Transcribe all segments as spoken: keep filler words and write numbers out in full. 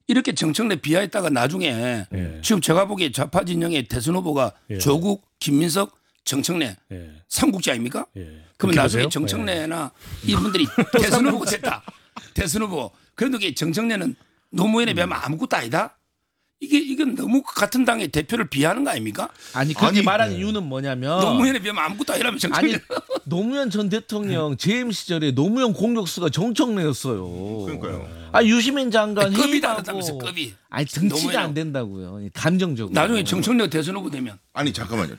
이렇게 정청래 비하했다가 나중에 예. 지금 제가 보기에 좌파 진영의 대선 후보가 예. 조국, 김민석, 정청래 예. 삼국지 아닙니까? 예. 그러면 그렇게 나중에 보세요? 정청래나 이분들이 대선 후보 됐다. 대선 후보. 그런데 정청래는 노무현에 비하면 아무것도 아니다. 이게 이건 너무 같은 당의 대표를 비하하는 거 아닙니까? 아니 그렇게 아니, 말하는 네. 이유는 뭐냐면 노무현에 비하면 아무것도 아니라면 정청래. 아니 노무현 전 대통령 재임 시절에 노무현 공격수가 정청래였어요. 그러니까요. 아 유시민 장관 급이 해임하고 다르다면서 급이. 아니 등치가 노무현- 안 된다고요. 감정적으로. 나중에 정청래가 대선 후보 되면 아니 잠깐만요.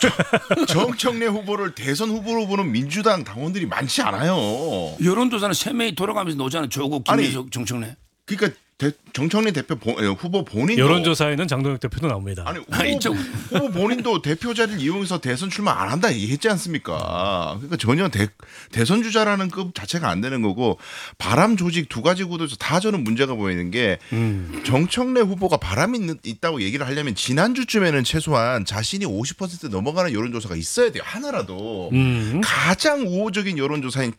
정청래 후보를 대선 후보로 보는 민주당 당원들이 많지 않아요. 여론조사는 세 명이 돌아가면서 노잖아. 조국, 아니, 김민석, 정청래. 그러니까 대, 정청래 대표 본- 에, 후보 본인도 여론조사에는 장동혁 대표도 나옵니다. 아니 아, 이쪽. 후보, 후보 본인도 대표 자리를 이용해서 대선 출마 안 한다 얘기했지 않습니까? 그러니까 전혀 대, 대선 주자라는 급 자체가 안 되는 거고 바람 조직 두 가지 구도에서 다 저는 문제가 보이는 게 음. 정청래 후보가 바람이 있, 있다고 얘기를 하려면 지난주쯤에는 최소한 자신이 오십 퍼센트 넘어가는 여론조사가 있어야 돼요. 하나라도. 음. 가장 우호적인 여론조사인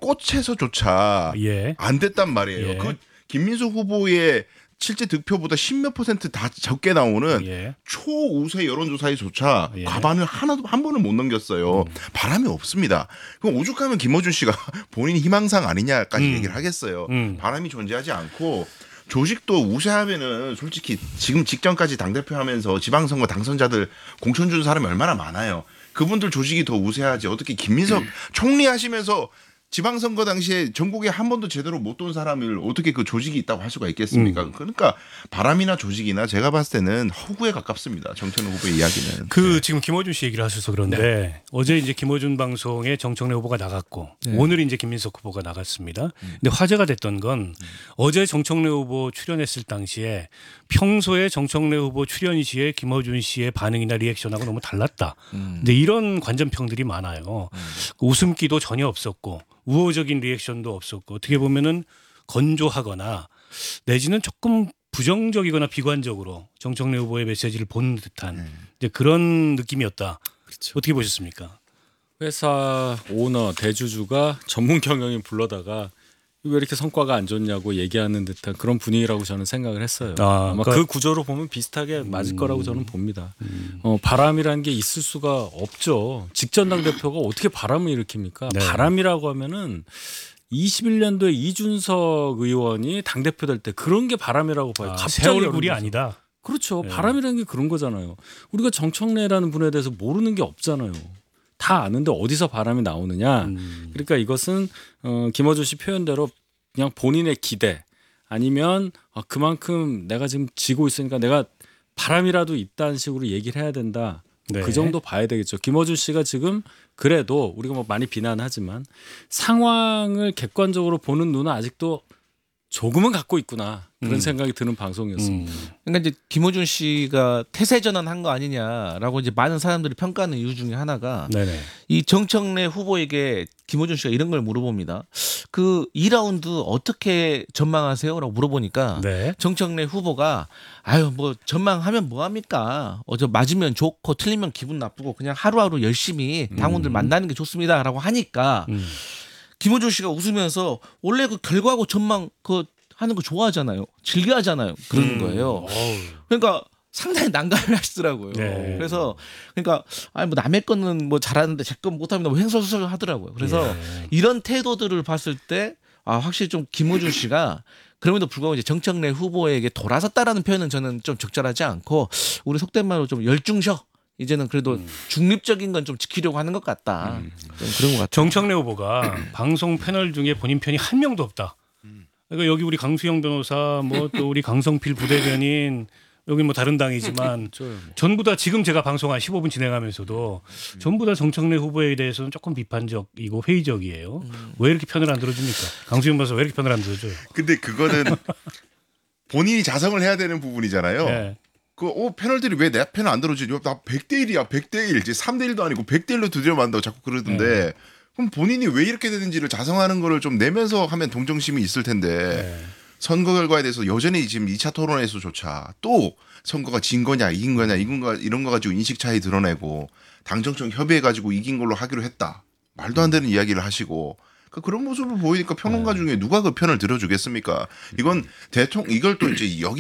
꽃에서조차 예. 안 됐단 말이에요. 예. 그 김민석 후보의 실제 득표보다 십몇 퍼센트 다 적게 나오는 예. 초우세 여론조사에조차 예. 과반을 하나도 한 번을 못 넘겼어요. 바람이 없습니다. 그럼 오죽하면 김어준 씨가 본인 희망상 아니냐까지 음. 얘기를 하겠어요. 음. 바람이 존재하지 않고 조직도 우세하면은 솔직히 지금 직전까지 당대표 하면서 지방선거 당선자들 공천 준 사람이 얼마나 많아요. 그분들 조직이 더 우세하지. 어떻게 김민석 총리 하시면서 지방선거 당시에 전국에 한 번도 제대로 못 돈 사람을 어떻게 그 조직이 있다고 할 수가 있겠습니까? 음. 그러니까 바람이나 조직이나 제가 봤을 때는 허구에 가깝습니다. 정청래 후보의 이야기는. 그 지금 김어준 씨 얘기를 하셔서 그런데 어제 이제 김어준 방송에 정청래 후보가 나갔고 네. 오늘 이제 김민석 후보가 나갔습니다. 근데 화제가 됐던 건 어제 정청래 후보 출연했을 당시에 평소에 정청래 후보 출연 시에 김어준 씨의 반응이나 리액션하고 너무 달랐다. 근데 이런 관전평들이 많아요. 웃음기도 전혀 없었고 우호적인 리액션도 없었고 어떻게 보면은 건조하거나 내지는 조금 부정적이거나 비관적으로 정청래 후보의 메시지를 보는 듯한 이제 그런 느낌이었다. 그렇죠. 어떻게 보셨습니까? 회사 오너 대주주가 전문 경영인 불러다가 왜 이렇게 성과가 안 좋냐고 얘기하는 듯한 그런 분위기라고 저는 생각을 했어요. 아, 아마 그러니까- 그 구조로 보면 비슷하게 맞을 거라고 저는 봅니다. 어, 바람이라는 게 있을 수가 없죠. 직전 당 대표가 어떻게 바람을 일으킵니까? 네. 바람이라고 하면은 이십일 년도에 이준석 의원이 당 대표 될 때 그런 게 바람이라고 봐요. 아, 갑자기 새 얼굴이 여론조사. 아니다. 그렇죠. 네. 바람이라는 게 그런 거잖아요. 우리가 정청래라는 분에 대해서 모르는 게 없잖아요. 다 아는데 어디서 바람이 나오느냐. 음. 그러니까 이것은 어, 김어준 씨 표현대로 그냥 본인의 기대 아니면 아, 그만큼 내가 지금 지고 있으니까 내가 바람이라도 있다는 식으로 얘기를 해야 된다. 네. 그 정도 봐야 되겠죠. 김어준 씨가 지금 그래도 우리가 뭐 많이 비난하지만 상황을 객관적으로 보는 눈은 아직도 조금은 갖고 있구나. 그런 음. 생각이 드는 방송이었습니다. 음. 그러니까 이제 김어준 씨가 태세 전환한 거 아니냐라고 이제 많은 사람들이 평가하는 이유 중에 하나가 네네. 이 정청래 후보에게 김어준 씨가 이런 걸 물어봅니다. 그 이 라운드 어떻게 전망하세요?라고 물어보니까 네. 정청래 후보가 아유 뭐 전망하면 뭐 합니까? 어저 맞으면 좋고 틀리면 기분 나쁘고 그냥 하루하루 열심히 당원들 음. 만나는 게 좋습니다라고 하니까 음. 김어준 씨가 웃으면서 원래 그 결과하고 전망 그 하는 거 좋아하잖아요. 즐겨 하잖아요. 그러는 음. 거예요. 어우. 그러니까 상당히 난감을 하시더라고요. 네. 그래서 그러니까 아니 뭐 남의 거는 뭐 잘하는데 제 건 못합니다. 뭐 횡설수설 하더라고요. 그래서 예. 이런 태도들을 봤을 때 아 확실히 좀 김어준 씨가 그럼에도 불구하고 이제 정청래 후보에게 돌아섰다라는 표현은 저는 좀 적절하지 않고 우리 속된 말로 좀 열중셔. 이제는 그래도 음. 중립적인 건 좀 지키려고 하는 것 같다. 좀 그런 것 같아요. 정청래 후보가 방송 패널 중에 본인 편이 한 명도 없다. 그러니까 여기 우리 강수영 변호사 뭐 또 우리 강성필 부대변인 여기 뭐 다른 당이지만 전부 다 지금 제가 방송 한 십오 분 진행하면서도 전부 다 정청래 후보에 대해서는 조금 비판적이고 회의적이에요. 왜 이렇게 편을 안 들어줍니까? 강수영 변호사 왜 이렇게 편을 안 들어줘요? 근데 그거는 본인이 자성을 해야 되는 부분이잖아요. 네. 그, 어, 패널들이 왜 내 편을 안 들어주지? 나 백 대 일이야, 백 대 일. 이제 삼 대 일도 아니고 백 대 일로 두드려 만다고 자꾸 그러던데. 네. 그럼 본인이 왜 이렇게 되는지를 자성하는 거를 좀 내면서 하면 동정심이 있을 텐데. 네. 선거 결과에 대해서 여전히 지금 이 차 토론에서조차 또 선거가 진 거냐, 이긴 거냐, 이건 거, 이런 거 가지고 인식 차이 드러내고 당정청 협의해 가지고 이긴 걸로 하기로 했다. 말도 안 되는 이야기를 하시고. 그러니까 그런 모습을 보이니까 평론가 중에 누가 그 편을 들어주겠습니까? 이건 대통령, 이걸 또 이제 여기